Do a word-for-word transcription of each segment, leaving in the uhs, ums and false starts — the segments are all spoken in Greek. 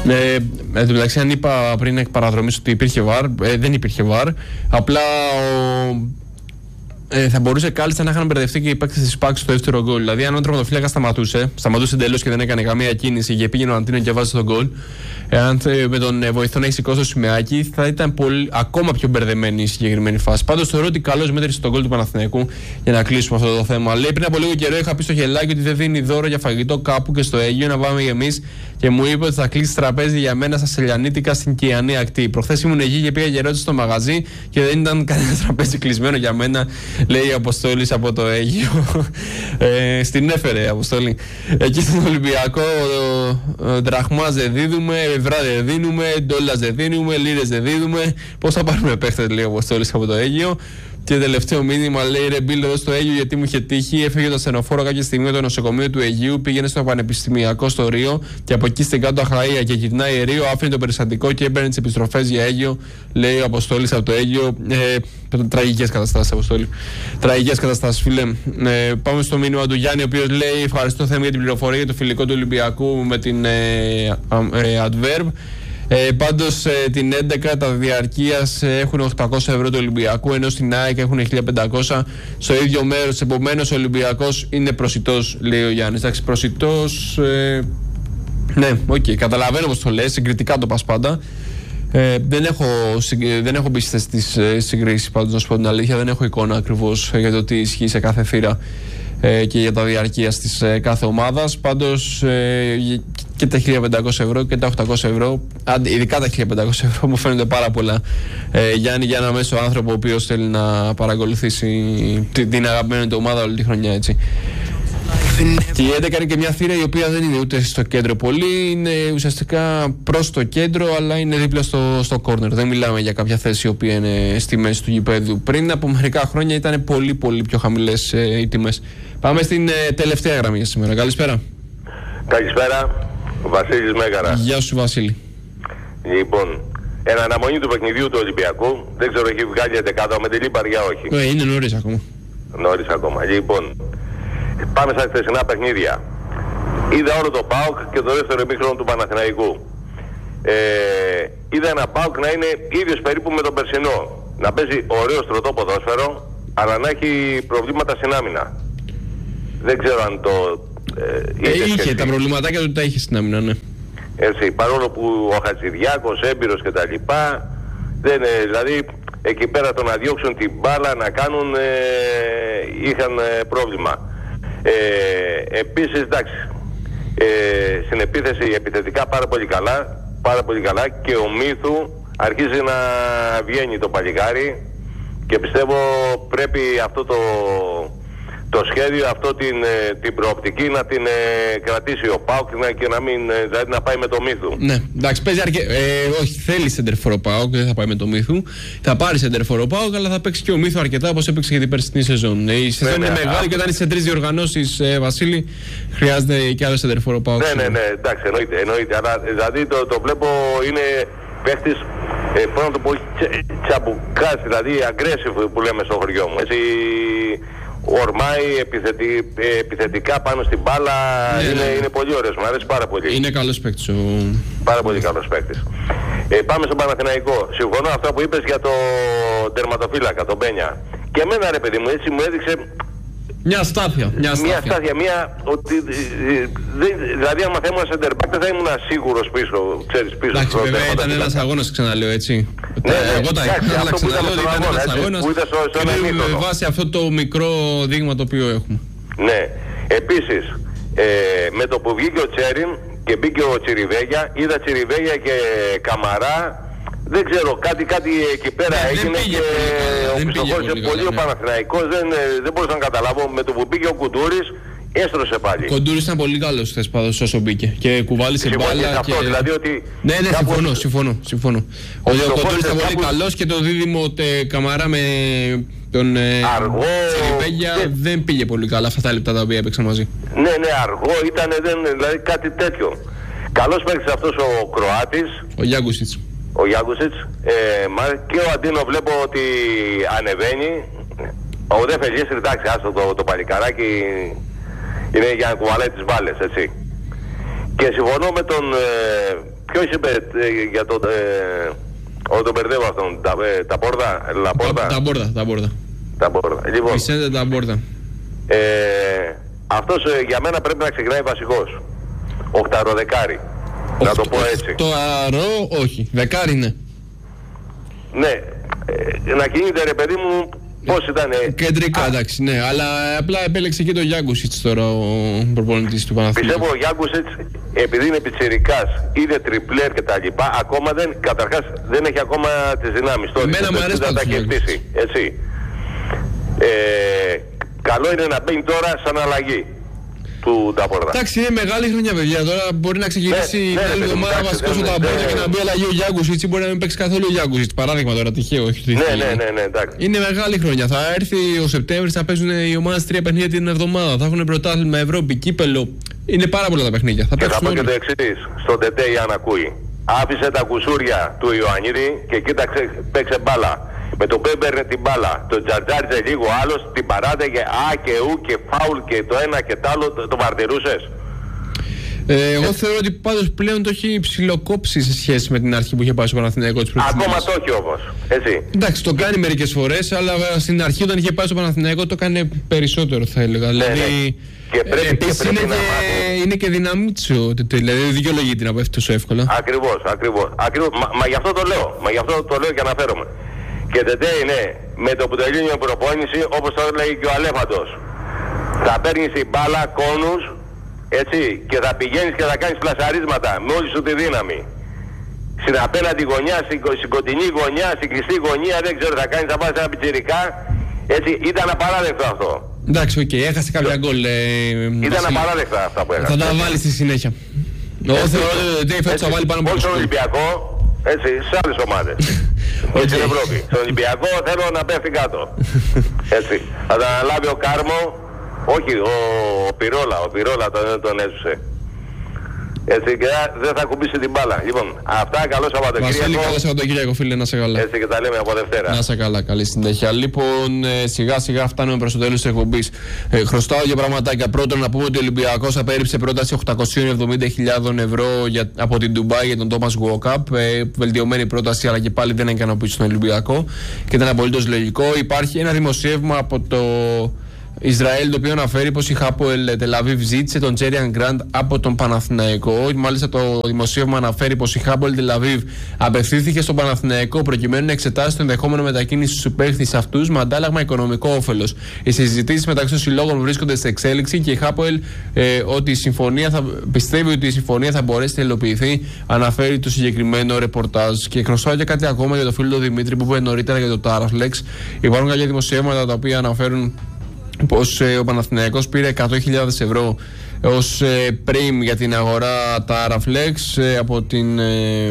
Ε, εν τω μεταξύ, αν είπα πριν εκ παραδρομής ότι υπήρχε βαρ, ε, δεν υπήρχε βαρ. Απλά ο, ε, θα μπορούσε κάλλιστα να είχαν μπερδευτεί και οι παίκτες της ΠΑΟΚ στο δεύτερο γκολ. Δηλαδή, αν ο τερματοφύλακας σταματούσε, σταματούσε εντελώς και δεν έκανε καμία κίνηση και πήγαινε ο Αντίνο και βάζει τον γκολ, εάν με τον βοηθό να έχει σηκώσει το σημαίακι, θα ήταν πολύ, ακόμα πιο μπερδεμένη η συγκεκριμένη φάση. Πάντως θεωρώ ότι καλώς μέτρησε τον γκολ του Παναθηναϊκού για να κλείσουμε αυτό το θέμα. Λέει πριν από λίγο καιρό είχα πει στο Χελάκι ότι δεν δίνει δώρο για φαγητό κάπου και στο Αίγυο να πάμε εμείς και μου είπε ότι θα κλείσει τραπέζι για μένα στα Σελιανίτικα στην Κιανή Ακτή. Προχθές ήμουν εκεί και πήγα και ρώτησα στο μαγαζί και δεν ήταν κανένα τραπέζι κλεισμένο για μένα, λέει η Αποστόλης από το Αίγυο. ε, στην έφερε Αποστόλη. Εκεί στον Ολυμπιακό δραχμάς δεν δίδουμε, ευρώ δεν δίνουμε, ντόλας δεν δίνουμε, λίρες δεν δίνουμε. Πώς θα πάρουμε παίχτες, λέει ο Αποστόλης από το Αίγυο. Και τελευταίο μήνυμα λέει: ρε Μπίλ, εδώ στο Αίγυο γιατί μου είχε τύχει. Έφυγε το ασθενοφόρο κάποια στιγμή από το νοσοκομείο του Αιγείου, πήγαινε στο πανεπιστημιακό στο Ρίο και από εκεί στην κάτω Αχαΐα και γυρνάει Ρίο, άφηνε το περιστατικό και έπαιρνε τις επιστροφές για Αίγυο, λέει ο Αποστόλης από το Αίγυο. Ε, τραγικές καταστάσεις, Αποστόλη. Τραγικές καταστάσεις, φίλε. Ε, πάμε στο μήνυμα του Γιάννη, ο οποίος λέει: ευχαριστώ Θέμη για την πληροφορία για το φιλικό του Ολυμπιακού με την ε, ε, Adverb. Ε, πάντως ε, την έντεκα τα διαρκείας ε, έχουν οκτακόσια ευρώ του Ολυμπιακού, ενώ στην ΑΕΚ έχουν χίλια πεντακόσια στο ίδιο μέρος. Επομένως ο Ολυμπιακός είναι προσιτός, λέει ο Γιάννης. Εντάξει, προσιτός. Ε, ναι, οκ, okay, καταλαβαίνω πως το λες, συγκριτικά το πας πάντα. Ε, δεν, έχω, δεν έχω μπει στις συγκρίσεις, πάντως να σου πω την αλήθεια, δεν έχω εικόνα ακριβώς για το τι ισχύει σε κάθε θύρα ε, και για τα διαρκείας της ε, κάθε ομάδας. Πάντως ε, και τα χίλια πεντακόσια ευρώ και τα οκτακόσια ευρώ, ειδικά τα χίλια πεντακόσια ευρώ, μου φαίνονται πάρα πολλά, ε, Γιάννη, για ένα μέσο άνθρωπο ο οποίος θέλει να παρακολουθήσει την, την αγαπημένη του ομάδα όλη τη χρονιά, έτσι. Και η έντεκα είναι και μια θύρα η οποία δεν είναι ούτε στο κέντρο πολύ, είναι ουσιαστικά προς το κέντρο, αλλά είναι δίπλα στο, στο corner. Δεν μιλάμε για κάποια θέση η οποία είναι στη μέση του γηπέδου. Πριν από μερικά χρόνια ήταν πολύ πολύ πιο χαμηλές ε, οι τιμές. Πάμε στην ε, τελευταία γραμμή για σήμερα. Καλησπέρα. Καλησπέρα, Βασίλης Μέγαρα. Γεια σου, Βασίλη. Λοιπόν, εν αναμονή του παιχνιδιού του Ολυμπιακού, δεν ξέρω έχει βγάλει εντεκάδα με τη Λίπαρια, όχι. Ε, είναι νωρίς ακόμα. Νωρίς ακόμα. Λοιπόν, πάμε στα χθεσινά παιχνίδια. Είδα όλο το ΠΑΟΚ και το δεύτερο ημίχρονο του Παναθηναϊκού. Ε, είδα ένα ΠΑΟΚ να είναι ίδιος περίπου με τον περσινό. Να παίζει ωραίο στρωτό ποδόσφαιρο, αλλά να έχει προβλήματα στην άμυνα. Δεν ξέρω αν το... Ε, ε, είχε τα προβληματάκια του, τα είχε στην άμυνα, ναι. Έτσι, παρόλο που ο Χατζηδιάκος, έμπειρος και τα λοιπά, δεν, ε, δηλαδή εκεί πέρα το να διώξουν την μπάλα, να κάνουν, ε, είχαν ε, πρόβλημα. Ε, επίσης, εντάξει, ε, στην επίθεση επιθετικά πάρα πολύ καλά, πάρα πολύ καλά και ο Μύθου αρχίζει να βγαίνει το παλικάρι και πιστεύω πρέπει αυτό το... το σχέδιο, αυτό την, την προοπτική να την ε, κρατήσει ο ΠΑΟΚ και να μην, δηλαδή να πάει με το Μύθου. Ναι, εντάξει, παίζει αρκε... ε, όχι, θέλει σεντερφόρ ο ΠΑΟΚ, δεν θα πάει με το Μύθου. Θα πάρει σεντερφόρ ο ΠΑΟΚ, αλλά θα παίξει και ο Μύθου αρκετά όπως έπαιξε και την περσινή σεζόν. Η σεζόν ναι, είναι ναι, μεγάλη α... και όταν είσαι σε τρεις διοργανώσεις, ε, Βασίλη, χρειάζεται και άλλο σεντερφόρ ο ΠΑΟΚ. Ναι, ναι, ναι, εντάξει, εννοείται, εννοείται. Αλλά δηλαδή το, το βλέπω είναι παίχτης, ε, πώς να το πω, τσαμπουκάς, δηλαδή aggressive που λέμε στο χωριό μου. Έτσι, ορμάει επιθετη, επιθετικά πάνω στην μπάλα, ναι, είναι, ναι. είναι πολύ ωραίος, μου αρέσει πάρα πολύ. Είναι καλός παίκτης ο... Πάρα πολύ καλός παίκτης. Ε, πάμε στον Παναθηναϊκό. Συμφωνώ αυτά που είπες για το τερματοφύλακα, τον Μπένια. Και εμένα ρε παιδί μου, έτσι μου έδειξε... Μια στάθεια. Μια στάθεια, μια στάθεια μια, ότι, δηλαδή άμα θα ήμουν center back δεν θα ήμουν σίγουρος πίσω, ξέρεις, πίσω. Εντάξει, βέβαια ήταν ένας αγώνας, ξαναλέω, έτσι. Ναι, ναι, εγώ τα είχα, αλλά ξαναλέω ότι ήταν ένας αγώνας και με βάση αυτό το μικρό δείγμα το οποίο έχουμε. Ναι, επίσης, ε, με το που βγήκε ο Τσέριν και μπήκε ο Τσιριβέγια, είδα Τσιριβέγια και Καμαρά. Δεν ξέρω, κάτι, κάτι εκεί πέρα ναι, έγινε και ο Πιστοχώρης πολύ, πολύ ναι. ο Παναθηναϊκός δεν, δεν μπορούσα να καταλάβω. Με το που μπήκε ο Κουντούρης έστρωσε πάλι. Ο Κουντούρης ήταν πολύ καλός χθες πάντως όσο μπήκε και κουβάλισε μπάλα αυτό, και... δηλαδή ότι ναι, ναι, κάπου... συμφωνώ, συμφωνώ, συμφωνώ. Ο, ο Κουντούρης ήταν κάπου... πολύ καλός και το δίδυμο τε, Καμαρά με τον Τσιριβέγια και... δεν πήγε πολύ καλά αυτά τα λεπτά τα οποία έπαιξαν μαζί. Ναι, ναι, αργό ήταν, δεν, δηλαδή κάτι τέτοιο. Καλός παίκτης αυτός ο Κροάτης. Ο Γιάγκουσιτς. Ο Γιάγκουσιτς ε, και ο Αντίνο βλέπω ότι ανεβαίνει. Ο Δε Φελιές, εντάξει, άστο το, το παλικαράκι είναι για να κουβαλάει τις μπάλες, έτσι. Και συμφωνώ με τον, ε, ποιος είπε ε, για το... Ε, ό, τον μπερδεύω αυτόν, τα, ε, τα πόρτα, Λαπόρτα. Τα πόρτα, τα πόρτα. Τα πόρτα. Λοιπόν, Βισέντε τα πόρτα. Ε, αυτός ε, για μένα πρέπει να ξεκινάει βασικός. Οχταροδεκάρι. Να το πω έτσι. Το αρώ, όχι. Δεκάρι, ναι. Ναι. Ε, να κινείται, ρε παιδί μου, πώς ήταν. Ε, Κεντρικά, εντάξει, ναι. Αλλά απλά επέλεξε και το Γιάνκουσιτς τώρα ο προπονητής του Παναθηναϊκού. Πιστεύω ο Γιάνκουσιτς, επειδή είναι πιτσιρικάς, είναι τριπλέρ και τα λοιπά, ακόμα δεν, καταρχάς δεν έχει ακόμα τις δυνάμεις. Εμένα μου αρέσει να τα έχει χτίσει, έτσι. Ε, καλό είναι να μπαίνει τώρα σαν αλλαγή του Νταπόρτα. Εντάξει, είναι μεγάλη χρονιά, παιδιά. Τώρα μπορεί να ξεκινήσει ναι, την άλλη εβδομάδα βασικό ο Νταπόρτα και να μπει αλλαγή ο Γιάνκουσιτς ή μπορεί να μην παίξει καθόλου ο Γιάνκουσιτς. Παράδειγμα τώρα, τυχαίο, όχι ναι, ναι, ναι, ναι, εντάξει. Είναι μεγάλη χρονιά. Θα έρθει ο Σεπτέμβρης, θα παίζουν οι ομάδες τρία παιχνίδια την εβδομάδα. Θα έχουν πρωτάθλημα, Ευρώπη, κύπελο. Είναι πάρα πολλά τα παιχνίδια. Θα και θα πω όλοι. και το εξής, στον Τετέ αν ακούει. Άφησε τα κουσούρια του Ιωαννίδη και κοίταξε, παίξε μπάλα. Με το που έμπαιρνε την μπάλα, το τζαρτζάριζε λίγο, άλλος την παράτεγε α και ου και φάουλ και το ένα και το άλλο, το, το μαρτυρούσες. Ε, εγώ θεωρώ ότι πάντως πλέον το έχει ψιλοκόψει σε σχέση με την αρχή που είχε πάει στο Παναθηναϊκό της προηγούμενης. Ακόμα το έχει όμως, έτσι. Εντάξει, το κάνει μερικές φορές, αλλά στην αρχή όταν είχε πάει στο Παναθηναϊκό το κάνει περισσότερο, θα έλεγα. Ναι, δηλαδή, ναι. Και πρέπει, ε, επίσης και πρέπει είναι, να και, είναι και δυναμίτσιο, δηλαδή δεν δικαιολογείται να πέφτει τόσο εύκολα. Ακριβώς, ακριβώς. ακριβώς. Μα, μα γι' αυτό το λέω, μα γι' αυτό το λέω και αναφέρομαι. Και τετέ είναι, με το που τελειώνει η προπόνηση, όπως το έλεγε και ο Αλέφαντος, θα παίρνεις την μπάλα, κόνους, έτσι, και θα πηγαίνεις και θα κάνεις πλασαρίσματα με όλη σου τη δύναμη. Στην απέναντι γωνιά, στην, στην κοντινή γωνιά, στην κλειστή γωνία, δεν ξέρω, θα κάνεις, θα πάρεις ένα πιτσιρικά, έτσι, ήταν απαράδεκτο αυτό. Εντάξει, οκ, okay, έχασε κάποια γκολ. Ε, ήταν απαράδεκτα αυτά που έχασε. Θα τα βάλει στη συνέχεια. Εγώ θεωρώ ότι φέτος θα βάλει πάνω από το στον Ολυμπιακό, έτσι, σε άλλες ομάδες. Όχι στην Ευρώπη. Στον Ολυμπιακό θέλω να πέφτει κάτω. Έτσι. Θα τα αναλάβει ο Κάρμο. Όχι, ο, ο Πυρόλα. Ο Πυρόλα τον, τον έσουσε. Έτσι, και δεν θα κουμπίσει την μπάλα. Λοιπόν, αυτά, καλό Σαββατοκύριακο. Βασίλη, καλό Σαββατοκύριακο, φίλε, να σε καλά. Έτσι και τα λέμε από Δευτέρα. Να σε καλά, καλή συνέχεια. Λοιπόν, ε, σιγά σιγά φτάνουμε προς το τέλος της εκπομπής. Ε, χρωστάω για πραγματάκια. Πρώτον, να πούμε ότι ο Ολυμπιακός απέρριψε πρόταση οκτακόσιες εβδομήντα χιλιάδες ευρώ για, από την Ντουμπάι για τον Τόμας Γουόκαπ. Ε, βελτιωμένη πρόταση, αλλά και πάλι δεν ικανοποίησε τον Ολυμπιακό και ήταν απολύτως λογικό. Υπάρχει ένα δημοσίευμα από το Ισραήλ, το οποίο αναφέρει πως η Χάποελ Τελαβίβ ζήτησε τον Τζέριαν Γκραντ από τον Παναθηναϊκό. Μάλιστα, το δημοσίευμα αναφέρει πως η Χάποελ Τελαβίβ απευθύνθηκε στον Παναθηναϊκό προκειμένου να εξετάσει το ενδεχόμενο μετακίνηση στου παίχτες αυτούς με αντάλλαγμα οικονομικό όφελος. Οι συζητήσεις μεταξύ των συλλόγων βρίσκονται σε εξέλιξη και η Χάποελ ε, ότι η συμφωνία θα, πιστεύει ότι η συμφωνία θα μπορέσει να υλοποιηθεί, αναφέρει το συγκεκριμένο ρεπορτάζ. Και χρωστάω και κάτι ακόμα για το φίλο του Δημήτρη που είπε νωρίτερα για το Τάραφλεξ. Υπάρχουν κάποια δημοσιεύματα τα οποία αναφέρουν πως ε, ο Παναθηναϊκός πήρε εκατό χιλιάδες ευρώ ως ε, πριμ για την αγορά Τάραφλεξ ε, από την ε,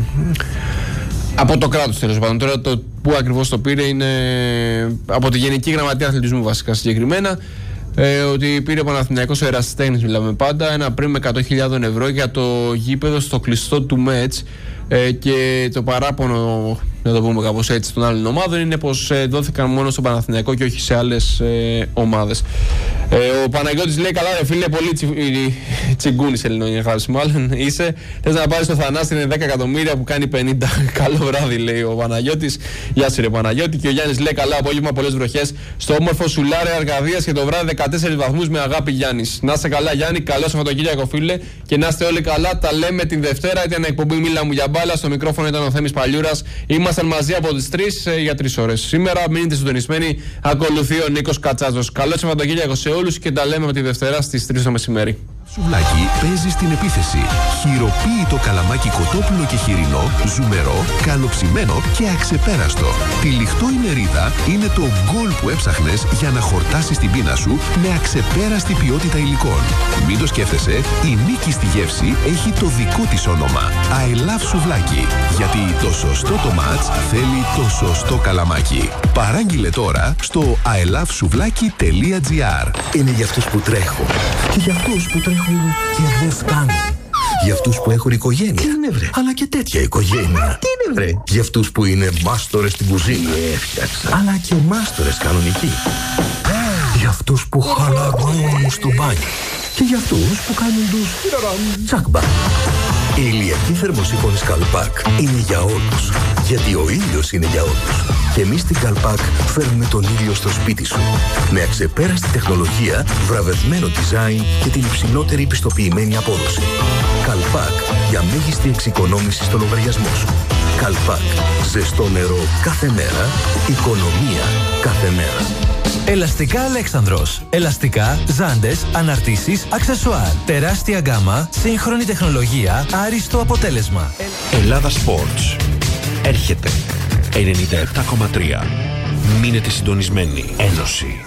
από το κράτος, τέλος πάντων. Τώρα το που ακριβώς το πήρε είναι από τη Γενική Γραμματεία Αθλητισμού βασικά συγκεκριμένα, ε, ότι πήρε ο Παναθηναϊκός ο Ερασιτέχνης, μιλάμε πάντα, ένα πριμ με εκατό χιλιάδες ευρώ για το γήπεδο στο κλειστό του Μέτς. Ε, και το παράπονο, να το πούμε κάπως έτσι, των άλλων ομάδων είναι πως ε, δόθηκαν μόνο στον Παναθηναϊκό και όχι σε άλλες ε, ομάδες. Ε, ο Παναγιώτης λέει: καλά, ρε φίλε, πολύ τσι, τσιγκούνης ελληνογράφης, μάλλον είσαι. Θες να πάρεις το Θανάστη, είναι δέκα εκατομμύρια που κάνει πενήντα. Καλό βράδυ, λέει ο Παναγιώτης. Γεια σου, ρε Παναγιώτη. Και ο Γιάννης λέει: καλά, απόγευμα, πολλές βροχές στο όμορφο Σουλάρε Αρκαδίας και το βράδυ δεκατέσσερις βαθμούς με αγάπη, Γιάννης. Να είστε καλά, Γιάννη, καλό Σαββατοκύριακο, φίλε, και να είστε όλοι καλά. Τα λέμε την Δευτέρα. Ήταν εκπομπή Μίλα μου για μπάλα. Στο μικρόφωνο ήταν ο Θέμης Παλιούρας. Ήμασταν μαζί από τις τρεις ε, για τρεις ώρες. Σήμερα μείνετε συντονισμένοι. Ακολουθεί ο Νίκος Κατσάζος. Καλό Σαββατοκύριακο σε όλους και τα λέμε από τη Δευτέρα στις τρεις το μεσημέρι. Σουβλάκι παίζει στην επίθεση. Χειροποίητο καλαμάκι κοτόπουλο και χοιρινό, ζουμερό, καλοψημένο και αξεπέραστο. Τυλιχτό η μερίδα είναι το γκολ που έψαχνες για να χορτάσεις την πείνα σου με αξεπέραστη ποιότητα υλικών. Μην το σκέφτεσαι, η νίκη στη γεύση έχει το δικό της όνομα. I love σουβλάκι. Γιατί το σωστό το μάτς θέλει το σωστό καλαμάκι. Παράγγειλε τώρα στο άι λαβ σουβλάκι τελεία τζι άρ. Είναι για αυτούς που τρέχουν και για αυτούς που τρέχουν και δεν φτάνουν. Για αυτούς που έχουν οικογένεια. Τι είναι, βρε? Αλλά και τέτοια οικογένεια. Τι είναι, βρε? Για αυτούς που είναι μάστορες στην κουζίνα. Έφτιαξα. Αλλά και μάστορες κανονικοί. Για αυτούς που χαλαρώνουν στο μπάνιο. Και για αυτούς που κάνουν τους τσακμπά. Η ηλιακή θερμοσύφωνη Καλπάκ είναι για όλους. Γιατί ο ήλιος είναι για όλους. Και εμείς στην Καλπάκ φέρνουμε τον ήλιο στο σπίτι σου. Με αξεπέραστη τεχνολογία, βραβευμένο design και την υψηλότερη πιστοποιημένη απόδοση. Καλπάκ για μέγιστη εξοικονόμηση στο λογαριασμό σου. Καλπάκ. Ζεστό νερό κάθε μέρα. Οικονομία κάθε μέρα. Ελαστικά Αλέξανδρος. Ελαστικά, ζάντες, αναρτήσεις, αξεσουάρ. Τεράστια γκάμα, σύγχρονη τεχνολογία, άριστο αποτέλεσμα. Ελλάδα Sports. Έρχεται. ενενήντα επτά κόμμα τρία. Μείνετε συντονισμένοι. Ένωση.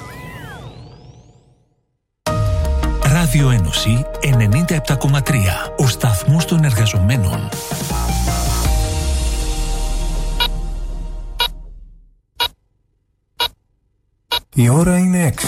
Ράδιο Ένωση ενενήντα επτά κόμμα τρία. Ο σταθμός των εργαζομένων. Η ώρα είναι έξι.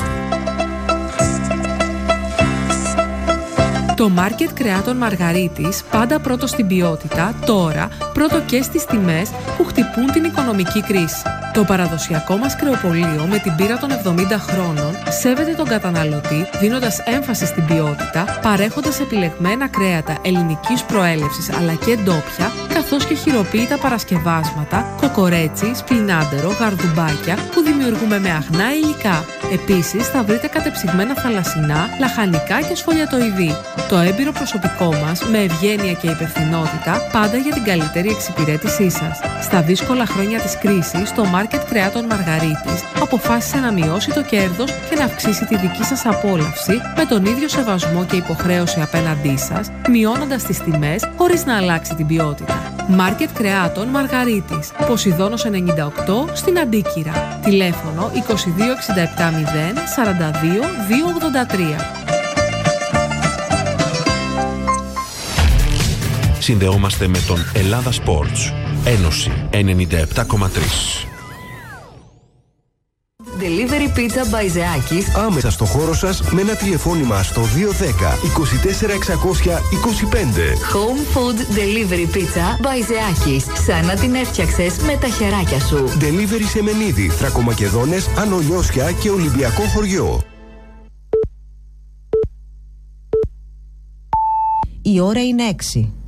Το μάρκετ κρεάτων Μαργαρίτης, πάντα πρώτο στην ποιότητα, τώρα πρώτο και στις τιμές που χτυπούν την οικονομική κρίση. Το παραδοσιακό μας κρεοπωλείο με την πείρα των εβδομήντα χρόνων σέβεται τον καταναλωτή δίνοντας έμφαση στην ποιότητα, παρέχοντας επιλεγμένα κρέατα ελληνικής προέλευσης αλλά και ντόπια, καθώς και χειροποίητα παρασκευάσματα, κοκορέτσι, σπινάντερο, γαρδουμπάκια που δημιουργούμε με αγνά υλικά. Επίσης θα βρείτε κατεψυγμένα θαλασσινά, λαχανικά και σφολιατοειδή. Το έμπειρο προσωπικό μας, με ευγένεια και υπευθυνότητα, πάντα για την καλύτερη εξυπηρέτησή σας. Στα δύσκολα χρόνια της κρίσης, το μάρκετ κρεάτων Μαργαρίτης αποφάσισε να μειώσει το κέρδος και να αυξήσει τη δική σας απόλαυση με τον ίδιο σεβασμό και υποχρέωση απέναντί σας, μειώνοντας τις τιμές χωρίς να αλλάξει την ποιότητα. Μάρκετ κρεάτων Μαργαρίτης, Ποσειδώνος ενενήντα οκτώ στην Αντίκυρα. Τηλέφωνο είκοσι δύο εξήντα επτά μηδέν σαράντα δύο διακόσια ογδόντα τρία. Συνδεόμαστε με τον Ελλάδα Sports. Ένωση ενενήντα επτά κόμμα τρία. Delivery Pizza by Zeakis. Άμεσα στο χώρο σας με ένα τηλεφώνημα στο δύο ένα μηδέν είκοσι τέσσερα εξακόσια είκοσι πέντε. Home Food Delivery Pizza by Zeakis. Σαν να την έφτιαξες με τα χεράκια σου. Delivery σε Μενίδη, Θρακομακεδόνες, Άνω Λιώσια και Ολυμπιακό χωριό. Η ώρα είναι έξι.